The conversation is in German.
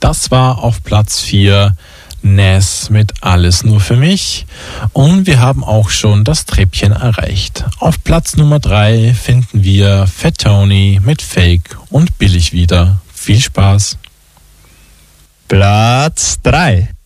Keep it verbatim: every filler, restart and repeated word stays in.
Das war auf Platz vier Nas mit Alles nur für mich. Und wir haben auch schon das Treppchen erreicht. Auf Platz Nummer drei finden wir Fat Tony mit Fake und Billig wieder. Viel Spaß. Platz drei.